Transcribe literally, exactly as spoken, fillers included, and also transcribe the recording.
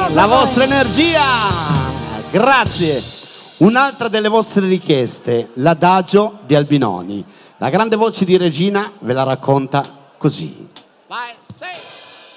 la vostra energia. Grazie. Un'altra delle vostre richieste, l'adagio di Albinoni. La grande voce di Regina ve la racconta così.